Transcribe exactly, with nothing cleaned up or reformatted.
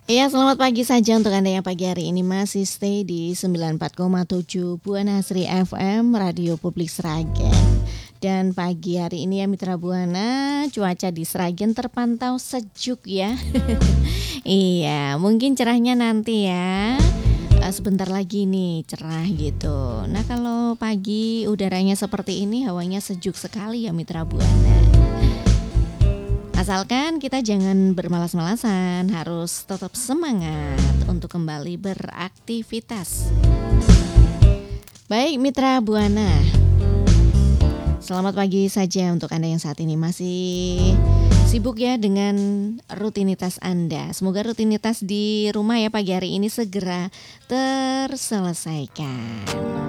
Iya, selamat pagi saja untuk Anda yang pagi hari ini masih stay di sembilan puluh empat koma tujuh Buana Asri F M, Radio Publik Sragen. Dan pagi hari ini ya Mitra Buana, cuaca di Sragen terpantau sejuk ya. Iya, mungkin cerahnya nanti ya. Eh, Sebentar lagi nih cerah gitu. Nah kalau pagi udaranya seperti ini, hawanya sejuk sekali ya Mitra Buana. Asalkan kita jangan bermalas-malasan, harus tetap semangat untuk kembali beraktivitas. Baik Mitra Buana, selamat pagi saja untuk Anda yang saat ini masih sibuk ya dengan rutinitas Anda. Semoga rutinitas di rumah ya pagi hari ini segera terselesaikan.